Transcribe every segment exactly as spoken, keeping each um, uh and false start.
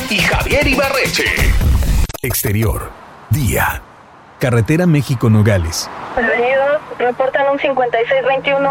y Javier Ibarreche. Exterior, día. Carretera México-Nogales. Prevenidos, reportan un cincuenta y seis veintiuno.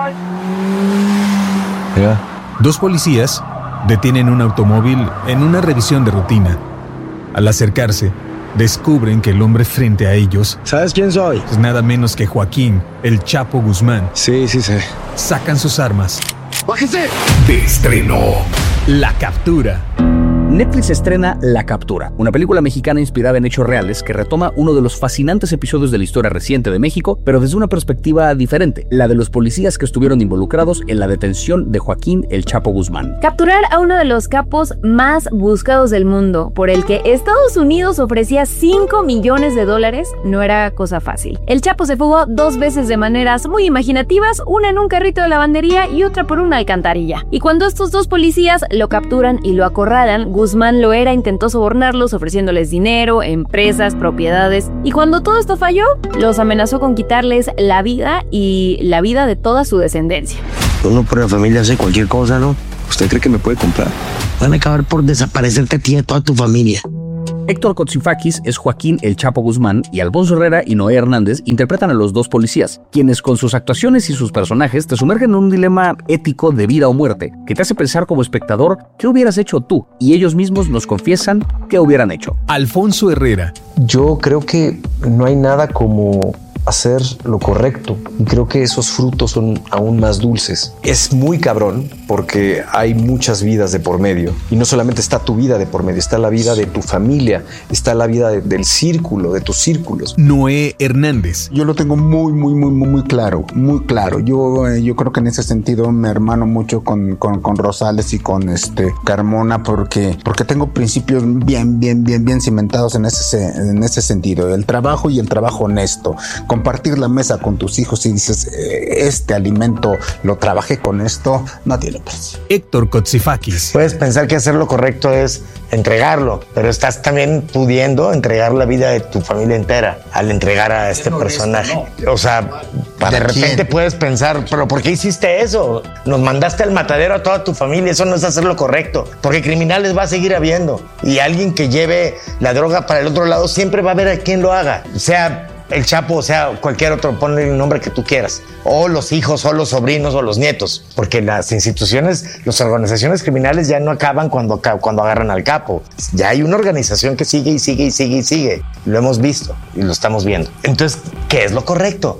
Yeah. Dos policías detienen un automóvil en una revisión de rutina. Al acercarse, descubren que el hombre frente a ellos... ¿Sabes quién soy? Es nada menos que Joaquín, el Chapo Guzmán. Sí, sí sé. Sacan sus armas. ¡Bájese! De estreno. La captura. Netflix estrena La Captura, una película mexicana inspirada en hechos reales que retoma uno de los fascinantes episodios de la historia reciente de México, pero desde una perspectiva diferente, la de los policías que estuvieron involucrados en la detención de Joaquín el Chapo Guzmán. Capturar a uno de los capos más buscados del mundo, por el que Estados Unidos ofrecía cinco millones de dólares, no era cosa fácil. El Chapo se fugó dos veces de maneras muy imaginativas, una en un carrito de lavandería y otra por una alcantarilla. Y cuando estos dos policías lo capturan y lo acorralan, Guzmán Loera intentó sobornarlos ofreciéndoles dinero, empresas, propiedades, y cuando todo esto falló, los amenazó con quitarles la vida y la vida de toda su descendencia. Uno por la familia hace cualquier cosa, ¿no? ¿Usted cree que me puede comprar? Van a acabar por desaparecerte a ti y a toda tu familia. Héctor Kotsifakis es Joaquín el Chapo Guzmán y Alfonso Herrera y Noé Hernández interpretan a los dos policías, quienes con sus actuaciones y sus personajes te sumergen en un dilema ético de vida o muerte, que te hace pensar como espectador qué hubieras hecho tú, y ellos mismos nos confiesan qué hubieran hecho. Alfonso Herrera. Yo creo que no hay nada como hacer lo correcto y creo que esos frutos son aún más dulces. Es muy cabrón porque hay muchas vidas de por medio y no solamente está tu vida de por medio, está la vida de tu familia, está la vida de, del círculo, de tus círculos. Noé Hernández. Yo lo tengo muy, muy, muy, muy, muy claro, muy claro. Yo, eh, yo creo que en ese sentido me hermano mucho con, con, con Rosales y con este Carmona porque, porque tengo principios bien, bien, bien, bien cimentados en ese, en ese sentido. El trabajo y el trabajo honesto. Compartir la mesa con tus hijos y dices, eh, este alimento lo trabajé con esto, no tiene precio. Héctor Kotsifakis. Puedes pensar que hacer lo correcto es entregarlo, pero estás también pudiendo entregar la vida de tu familia entera al entregar a este personaje. O sea, de repente puedes pensar, pero ¿por qué hiciste eso? Nos mandaste al matadero a toda tu familia, eso no es hacer lo correcto, porque criminales va a seguir habiendo y alguien que lleve la droga para el otro lado siempre va a haber a quien lo haga, sea el Chapo, o sea, cualquier otro, ponle el nombre que tú quieras, o los hijos, o los sobrinos, o los nietos, porque las instituciones, las organizaciones criminales ya no acaban cuando, cuando agarran al capo, ya hay una organización que sigue y sigue y sigue y sigue, lo hemos visto y lo estamos viendo. Entonces, ¿qué es lo correcto?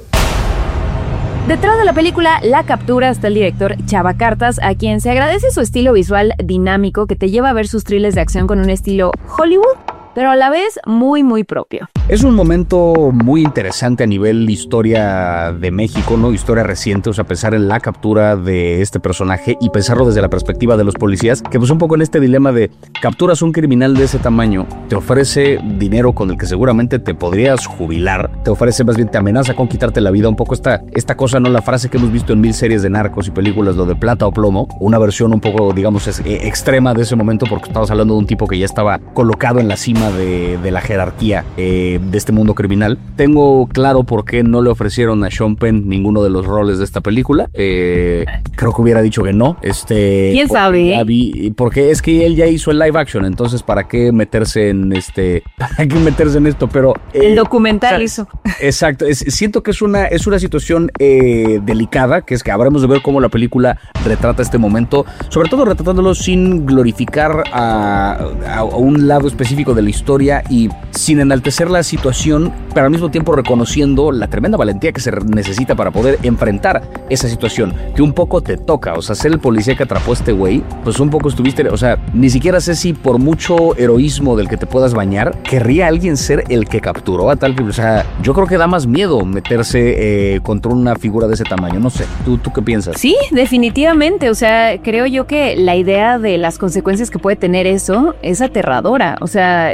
Detrás de la película La Captura está el director Chava Cartas, a quien se agradece su estilo visual dinámico que te lleva a ver sus thrillers de acción con un estilo Hollywood, pero a la vez muy, muy propio. Es un momento muy interesante a nivel historia de México, ¿no? Historia reciente, o sea, pensar en la captura de este personaje y pensarlo desde la perspectiva de los policías, que pues un poco en este dilema de capturas un criminal de ese tamaño, te ofrece dinero con el que seguramente te podrías jubilar, te ofrece, más bien te amenaza con quitarte la vida, un poco esta, esta cosa, ¿no? La frase que hemos visto en mil series de narcos y películas, lo de plata o plomo, una versión un poco, digamos, es, eh, extrema de ese momento, porque estamos hablando de un tipo que ya estaba colocado en la cima de, de la jerarquía, eh, de este mundo criminal. Tengo claro por qué no le ofrecieron a Sean Penn ninguno de los roles de esta película. Eh, creo que hubiera dicho que no. Este, ¿Quién sabe? Porque, porque es que él ya hizo el live action, entonces ¿para qué meterse en este? ¿Para qué meterse en esto? Pero el eh, documental hizo. Exacto. Es, siento que es una es una situación eh, delicada, que es que habremos de ver cómo la película retrata este momento, sobre todo retratándolo sin glorificar a, a, a un lado específico de la historia y sin enaltecer la situación, pero al mismo tiempo reconociendo la tremenda valentía que se necesita para poder enfrentar esa situación, que un poco te toca. O sea, ser el policía que atrapó a este güey, pues un poco estuviste, o sea, ni siquiera sé si por mucho heroísmo del que te puedas bañar, querría alguien ser el que capturó a tal, o sea, yo creo que da más miedo meterse eh, contra una figura de ese tamaño, no sé, ¿tú, tú qué piensas? Sí, definitivamente, o sea, creo yo que la idea de las consecuencias que puede tener eso es aterradora, o sea,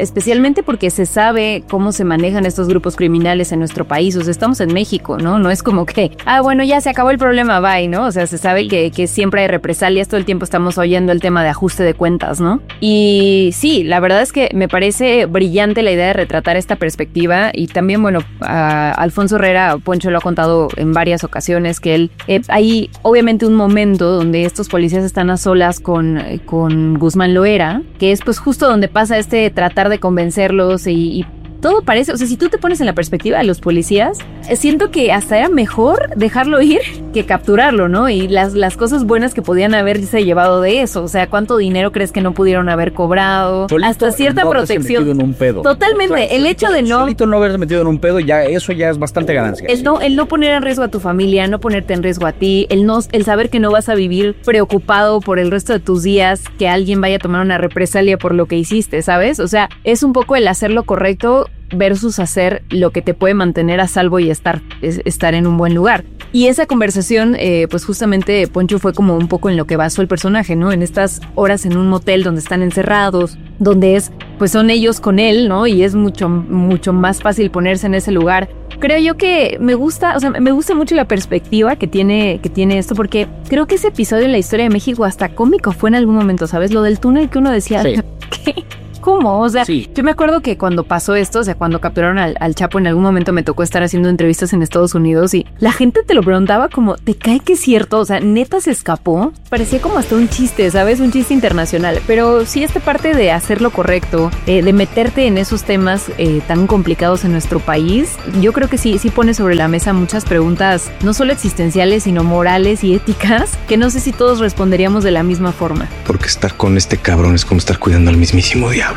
especialmente porque se sabe cómo se manejan estos grupos criminales en nuestro país. O sea, estamos en México, ¿no? No es como que, ah, bueno, ya se acabó el problema, bye, ¿no? O sea, se sabe que, que siempre hay represalias, todo el tiempo estamos oyendo el tema de ajuste de cuentas, ¿no? Y sí, la verdad es que me parece brillante la idea de retratar esta perspectiva y también, bueno, a Alfonso Herrera, Poncho lo ha contado en varias ocasiones que él, eh, hay obviamente un momento donde estos policías están a solas con, con Guzmán Loera, que es pues justo donde pasa este tratar de convencerlos y, y todo parece, o sea, si tú te pones en la perspectiva de los policías, siento que hasta era mejor dejarlo ir que capturarlo, ¿no? Y las, las cosas buenas que podían haberse llevado de eso, o sea, ¿cuánto dinero crees que no pudieron haber cobrado? Solito hasta cierta no protección. En un pedo. Totalmente, o sea, el hecho de no... Solito no haberse metido en un pedo, ya eso ya es bastante ganancia. El no, el no poner en riesgo a tu familia, no ponerte en riesgo a ti, el, no, el saber que no vas a vivir preocupado por el resto de tus días, que alguien vaya a tomar una represalia por lo que hiciste, ¿sabes? O sea, es un poco el hacer lo correcto versus hacer lo que te puede mantener a salvo y estar, es, estar en un buen lugar. Y esa conversación, eh, pues justamente Poncho fue como un poco en lo que basó el personaje, ¿no? En estas horas en un motel donde están encerrados, donde es, pues son ellos con él, ¿no? Y es mucho, mucho más fácil ponerse en ese lugar. Creo yo que me gusta, o sea, me gusta mucho la perspectiva que tiene, que tiene esto, porque creo que ese episodio en la historia de México hasta cómico fue en algún momento, ¿sabes? Lo del túnel que uno decía, sí. ¿Qué? ¿Cómo? O sea, sí. Yo me acuerdo que cuando pasó esto, o sea, cuando capturaron al, al Chapo, en algún momento me tocó estar haciendo entrevistas en Estados Unidos y la gente te lo preguntaba como, ¿te cae que es cierto? O sea, ¿neta se escapó? Parecía como hasta un chiste, ¿sabes? Un chiste internacional. Pero sí, esta parte de hacer lo correcto, eh, de meterte en esos temas eh, tan complicados en nuestro país, yo creo que sí, sí pone sobre la mesa muchas preguntas, no solo existenciales, sino morales y éticas, que no sé si todos responderíamos de la misma forma. Porque estar con este cabrón es como estar cuidando al mismísimo diablo.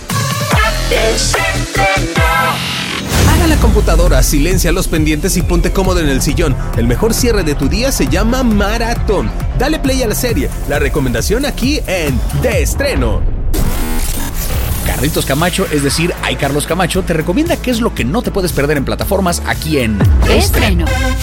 Apaga la computadora, silencia los pendientes y ponte cómodo en el sillón. El mejor cierre de tu día se llama Maratón. Dale play a la serie. La recomendación aquí en De Estreno. Carlitos Camacho, es decir, Ay Carlos Camacho, te recomienda qué es lo que no te puedes perder en plataformas aquí en De Estreno.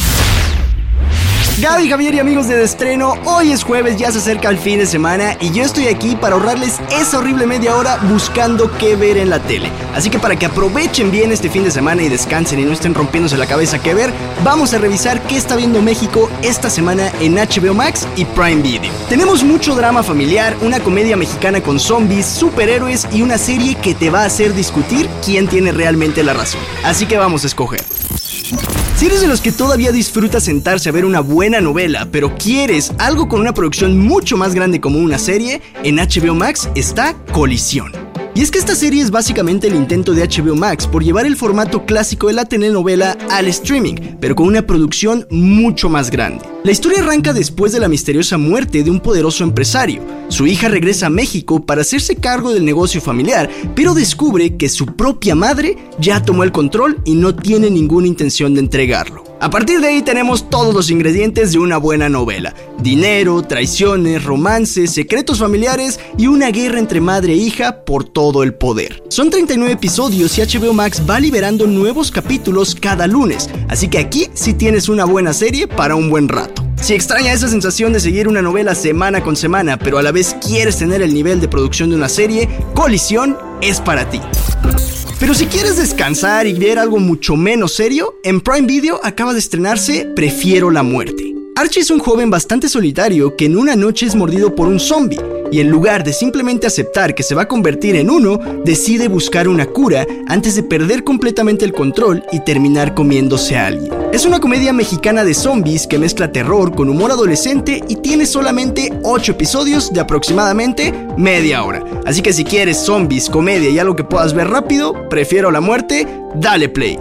Gaby, Javier y amigos de De Estreno, hoy es jueves, ya se acerca el fin de semana y yo estoy aquí para ahorrarles esa horrible media hora buscando qué ver en la tele. Así que para que aprovechen bien este fin de semana y descansen y no estén rompiéndose la cabeza qué ver, vamos a revisar qué está viendo México esta semana en H B O Max y Prime Video. Tenemos mucho drama familiar, una comedia mexicana con zombies, superhéroes y una serie que te va a hacer discutir quién tiene realmente la razón. Así que vamos a escoger. Si eres de los que todavía disfruta sentarse a ver una buena novela, pero quieres algo con una producción mucho más grande como una serie, en H B O Max está Colisión. Y es que esta serie es básicamente el intento de H B O Max por llevar el formato clásico de la telenovela al streaming, pero con una producción mucho más grande. La historia arranca después de la misteriosa muerte de un poderoso empresario. Su hija regresa a México para hacerse cargo del negocio familiar, pero descubre que su propia madre ya tomó el control y no tiene ninguna intención de entregarlo. A partir de ahí tenemos todos los ingredientes de una buena novela: dinero, traiciones, romances, secretos familiares y una guerra entre madre e hija por todo el poder. Son treinta y nueve episodios y H B O Max va liberando nuevos capítulos cada lunes, así que aquí sí tienes una buena serie para un buen rato. Si extraña esa sensación de seguir una novela semana con semana, pero a la vez quieres tener el nivel de producción de una serie, Colisión es para ti. Pero si quieres descansar y ver algo mucho menos serio, en Prime Video acaba de estrenarse Prefiero la muerte. Archie es un joven bastante solitario que en una noche es mordido por un zombie y en lugar de simplemente aceptar que se va a convertir en uno, decide buscar una cura antes de perder completamente el control y terminar comiéndose a alguien. Es una comedia mexicana de zombies que mezcla terror con humor adolescente y tiene solamente ocho episodios de aproximadamente media hora. Así que si quieres zombies, comedia y algo que puedas ver rápido, Prefiero la muerte, dale play.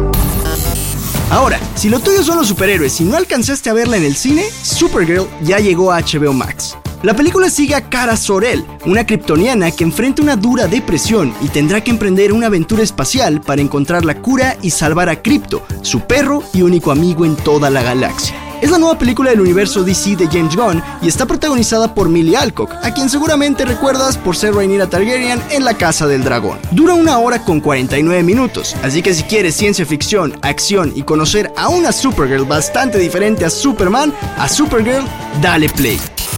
Ahora, si lo tuyo son los superhéroes y no alcanzaste a verla en el cine, Supergirl ya llegó a H B O Max. La película sigue a Kara Zor-El, una kryptoniana que enfrenta una dura depresión y tendrá que emprender una aventura espacial para encontrar la cura y salvar a Krypto, su perro y único amigo en toda la galaxia. Es la nueva película del universo D C de James Gunn y está protagonizada por Millie Alcock, a quien seguramente recuerdas por ser Rhaenyra Targaryen en La Casa del Dragón. Dura una hora con cuarenta y nueve minutos, así que si quieres ciencia ficción, acción y conocer a una Supergirl bastante diferente a Superman, a Supergirl, dale play.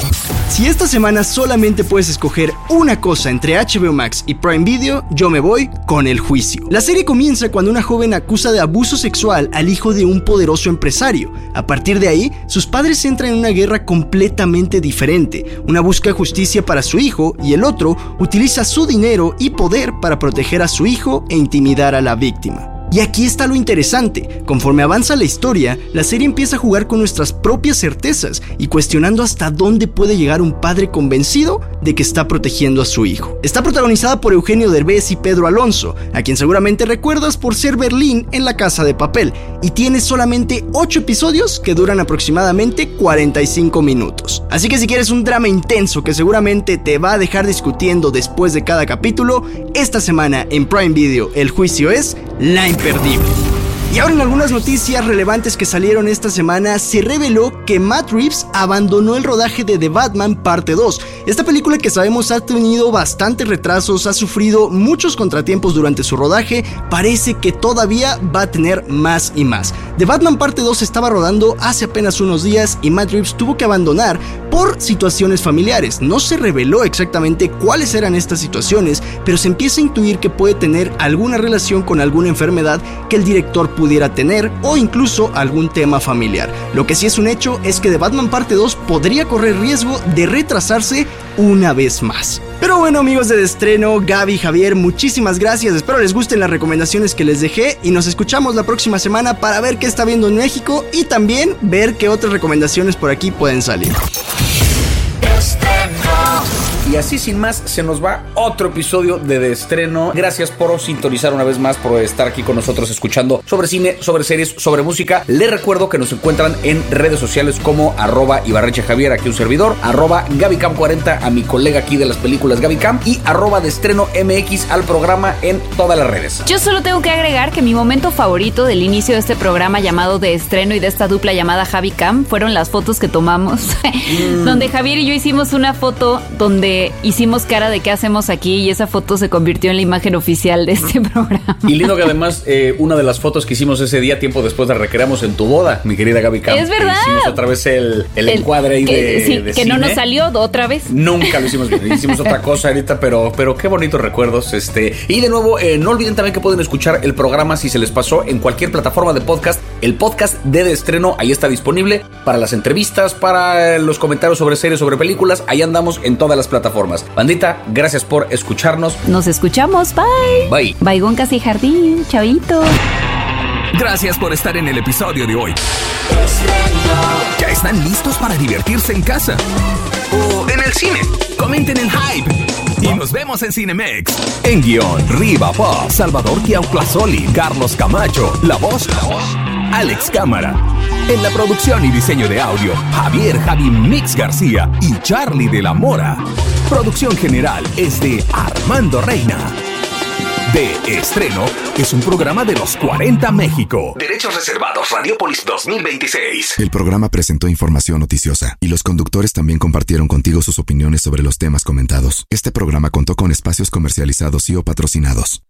Si esta semana solamente puedes escoger una cosa entre H B O Max y Prime Video, yo me voy con El Juicio. La serie comienza cuando una joven acusa de abuso sexual al hijo de un poderoso empresario. A partir de ahí, sus padres entran en una guerra completamente diferente. Una busca justicia para su hijo y el otro utiliza su dinero y poder para proteger a su hijo e intimidar a la víctima. Y aquí está lo interesante, conforme avanza la historia, la serie empieza a jugar con nuestras propias certezas y cuestionando hasta dónde puede llegar un padre convencido de que está protegiendo a su hijo. Está protagonizada por Eugenio Derbez y Pedro Alonso, a quien seguramente recuerdas por ser Berlín en La Casa de Papel, y tiene solamente ocho episodios que duran aproximadamente cuarenta y cinco minutos. Así que si quieres un drama intenso que seguramente te va a dejar discutiendo después de cada capítulo, esta semana en Prime Video El Juicio es la imperdible. Y ahora en algunas noticias relevantes que salieron esta semana, se reveló que Matt Reeves abandonó el rodaje de The Batman Parte dos. Esta película que sabemos ha tenido bastantes retrasos, ha sufrido muchos contratiempos durante su rodaje, parece que todavía va a tener más y más. The Batman Parte dos se estaba rodando hace apenas unos días y Matt Reeves tuvo que abandonar por situaciones familiares. No se reveló exactamente cuáles eran estas situaciones, pero se empieza a intuir que puede tener alguna relación con alguna enfermedad que el director pudiera tener o incluso algún tema familiar. Lo que sí es un hecho es que The Batman Parte dos podría correr riesgo de retrasarse una vez más. Pero bueno, amigos de Estreno, Gaby, Javier, muchísimas gracias. Espero les gusten las recomendaciones que les dejé y nos escuchamos la próxima semana para ver qué está viendo en México y también ver qué otras recomendaciones por aquí pueden salir. Y así sin más se nos va otro episodio de De Estreno. Gracias por sintonizar una vez más, por estar aquí con nosotros escuchando sobre cine, sobre series, sobre música. Les recuerdo que nos encuentran en redes sociales como arroba Ibarreche Javier, aquí un servidor, arroba Gabicam cuarenta a mi colega aquí de las películas Gabicam y arroba De Estreno M X al programa en todas las redes. Yo solo tengo que agregar que mi momento favorito del inicio de este programa llamado De Estreno y de esta dupla llamada Javicam fueron las fotos que tomamos, mm. donde Javier y yo hicimos una foto donde hicimos cara de qué hacemos aquí y esa foto se convirtió en la imagen oficial de este programa. Y lindo que además eh, una de las fotos que hicimos ese día, tiempo después, la recreamos en tu boda, mi querida Gaby Camp. Es verdad. Hicimos otra vez el, el, el encuadre ahí que, de, sí, de que cine. no nos salió otra vez. Nunca lo hicimos bien. Hicimos otra cosa ahorita, pero, pero qué bonitos recuerdos. Este. Y de nuevo, eh, no olviden también que pueden escuchar el programa si se les pasó en cualquier plataforma de podcast. El podcast de De Estreno, ahí está disponible para las entrevistas, para los comentarios sobre series, sobre películas. Ahí andamos en todas las plataformas. Bandita, gracias por escucharnos. Nos escuchamos. Bye. Bye. Baigoncas y jardín. Chavito. Gracias por estar en el episodio de hoy. ¿Ya están listos para divertirse en casa? ¿O en el cine? Comenten el hype. Y nos vemos en Cinemex. En guión, Riva Pop, Salvador Tiauclasoli, Carlos Camacho. La voz, la voz, Alex Cámara. En la producción y diseño de audio, Javier Javi Mix García y Charlie de la Mora. Producción general es de Armando Reina. De Estreno es un programa de los cuarenta México. Derechos reservados, Radiopolis dos mil veintiséis. El programa presentó información noticiosa y los conductores también compartieron contigo sus opiniones sobre los temas comentados. Este programa contó con espacios comercializados y o patrocinados.